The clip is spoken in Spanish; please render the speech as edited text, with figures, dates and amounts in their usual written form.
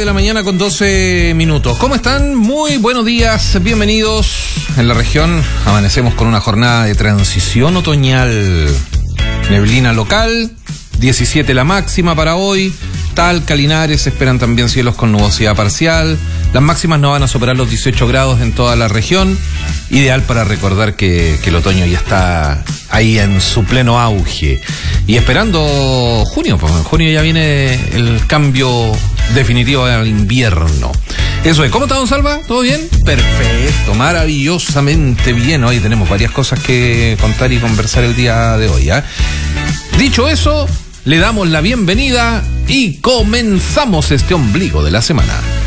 la mañana con 12 minutos. ¿Cómo están? Muy buenos días, bienvenidos. En la región amanecemos con una jornada de transición otoñal. Neblina local, 17 la máxima para hoy. Talca, Linares, se esperan también cielos con nubosidad parcial. Las máximas no van a superar los 18 grados en toda la región. Ideal para recordar que el otoño ya está ahí en su pleno auge. Y esperando junio, pues en junio ya viene el cambio definitivo al invierno. Eso es. ¿Cómo está, don Salva? ¿Todo bien? Perfecto, maravillosamente bien. Hoy tenemos varias cosas que contar y conversar el día de hoy, ¿eh? Dicho eso, le damos la bienvenida y comenzamos este ombligo de la semana.